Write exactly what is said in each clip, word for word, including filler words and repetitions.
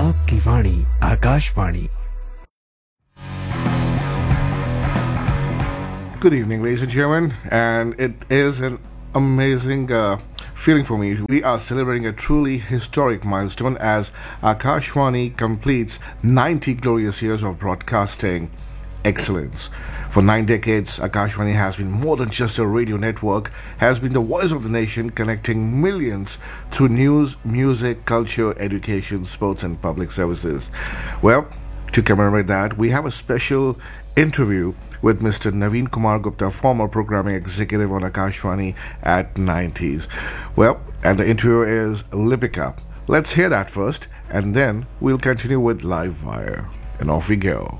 आपकी वाणी Akashvani. Good evening, ladies and gentlemen, and it is an amazing uh, feeling for me. We are celebrating a truly historic milestone as Akashvani completes ninety glorious years of broadcasting excellence. For nine decades, Akashvani has been more than just a radio network, has been the voice of the nation, connecting millions through news, music, culture, education, sports, and public services. Well, to commemorate that, we have a special interview with Mister Naveen Kumar Gupta, former programming executive on Akashvani at nineties. Well, and the interviewer is Lipika. Let's hear that first, and then we'll continue with Live Wire. And off we go.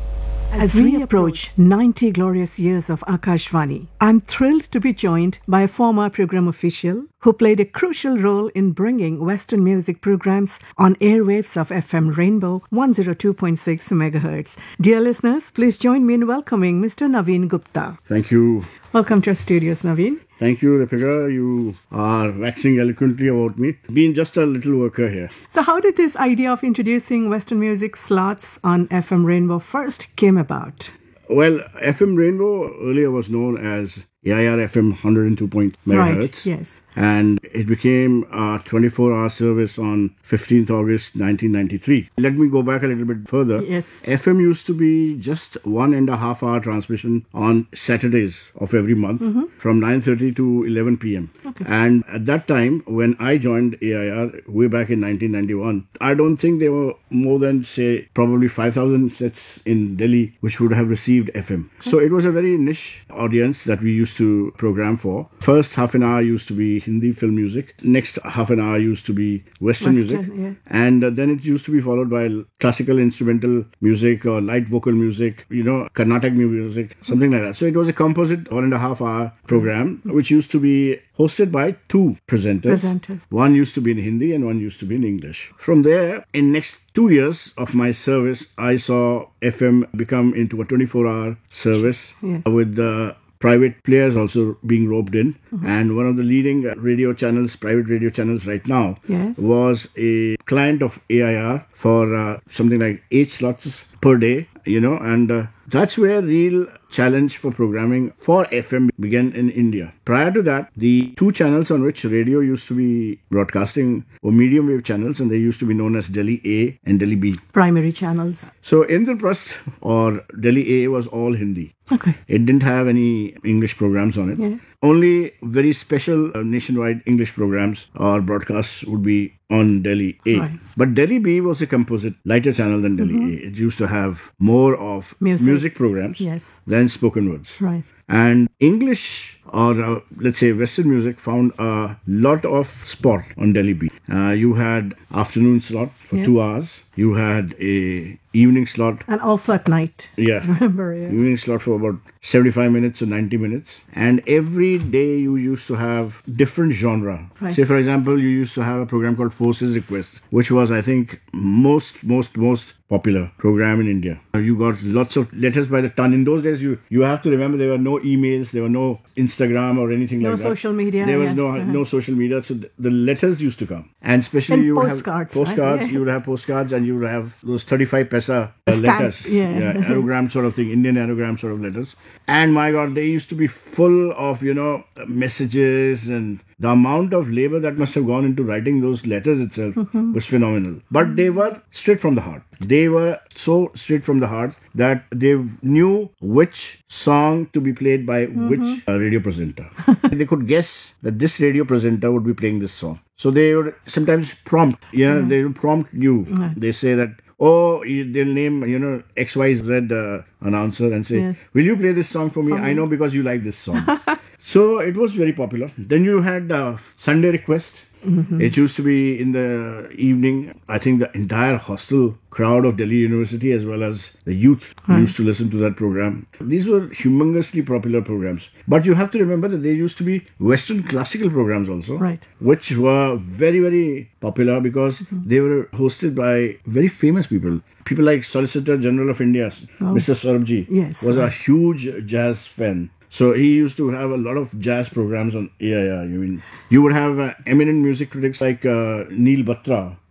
As we approach ninety glorious years of Akashvani, I'm thrilled to be joined by a former program official who played a crucial role in bringing Western music programs on airwaves of F M Rainbow one oh two point six megahertz. Dear listeners, please join me in welcoming Mister Naveen Gupta. Thank you. Welcome to our studios, Naveen. Thank you, Repika. You are waxing eloquently about me. Been just a little worker here. So how did this idea of introducing Western music slots on F M Rainbow first came about? Well, F M Rainbow earlier was known as A I R F M one oh two point megahertz. Right, yes. And it became a twenty-four hour service on fifteenth August nineteen ninety-three. Let me go back a little bit further. Yes. F M used to be just one and a half hour transmission on Saturdays of every month mm-hmm. from nine thirty to eleven p.m. Okay. And at that time, when I joined A I R way back in nineteen ninety-one, I don't think there were more than, say, probably five thousand sets in Delhi which would have received F M. Okay. So it was a very niche audience that we used to program for. First half an hour used to be Hindi film music. Next half an hour used to be Western, Western music. Yeah. And uh, then it used to be followed by classical instrumental music or light vocal music, you know, Carnatic music, something like that. So it was a composite one and a half hour program, which used to be hosted by two presenters. Presenters. One used to be in Hindi and one used to be in English. From there, in next two years of my service, I saw F M become into a twenty-four hour service yes. with the private players also being roped in. Mm-hmm. And one of the leading radio channels, private radio channels right now, yes. was a client of A I R for uh, something like eight slots per day, you know, and uh, that's where real challenge for programming for F M began in India. Prior to that, the two channels on which radio used to be broadcasting were medium wave channels, and they used to be known as Delhi A and Delhi B. Primary channels. So Indraprasth or Delhi A was all Hindi. Okay. It didn't have any English programs on it. Yeah. Only very special uh, nationwide English programs or broadcasts would be on Delhi A. Right. But Delhi B was a composite, lighter channel than Delhi mm-hmm. A. It used to have more of music, music programs yes. than spoken words. Right. And English or uh, let's say Western music found a lot of spot on Delhi B. Uh, you had afternoon slot for yeah. two hours. You had a evening slot. And also at night. Yeah. Remember, yeah. Evening slot for about seventy-five minutes or ninety minutes. And every day you used to have different genre. Right. Say, for example, you used to have a program called Forces Request, which was, I think, most, most, most popular program in India. You got lots of letters by the ton. In those days, you, you have to remember there were no emails, there were no Instagram or anything no like that. No social media. There was yeah. no uh-huh. no social media. So th- the letters used to come. And especially and you would postcards, have postcards. Right? You would have postcards and you would have those thirty-five paisa uh, Stamp, letters. Yeah. yeah. Aerogram sort of thing, Indian aerogram sort of letters. And my God, they used to be full of, you know, messages, and the amount of labor that must have gone into writing those letters itself mm-hmm. was phenomenal. But they were straight from the heart. They were so straight from the heart that they knew which song to be played by mm-hmm. which uh, radio presenter. They could guess that this radio presenter would be playing this song. So they would sometimes prompt, you know, yeah. they would prompt you. Yeah. They say that, oh, they'll name, you know, X Y Z uh, announcer and say, yes. will you play this song for me? For I me. know because you like this song. So it was very popular. Then you had uh, Sunday Request. Mm-hmm. It used to be in the evening. I think the entire hostel crowd of Delhi University as well as the youth right. used to listen to that program. These were humongously popular programs. But you have to remember that there used to be Western classical programs also, right. which were very, very popular because mm-hmm. they were hosted by very famous people. People like Solicitor General of India, oh. Mister Saurabh yes, was right. a huge jazz fan. So he used to have a lot of jazz programs on A I R. You mean you would have uh, eminent music critics like uh, Neil Batra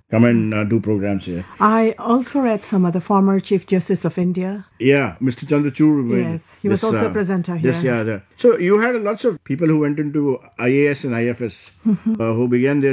come and uh, do programs here. I also read some of the former Chief Justice of India. Yeah, Mister Chandrachud. Yes, he was also a presenter here. Yes, yeah. The, so you had lots of people who went into I A S and I F S uh, who began their